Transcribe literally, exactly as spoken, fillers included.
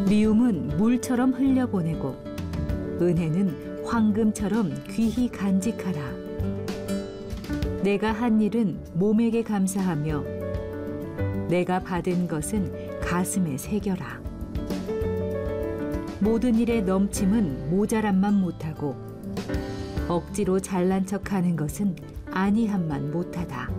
미움은 물처럼 흘려보내고 은혜는 황금처럼 귀히 간직하라. 내가 한 일은 몸에게 감사하며 내가 받은 것은 가슴에 새겨라. 모든 일에 넘침은 모자람만 못하고 억지로 잘난 척하는 것은 아니함만 못하다.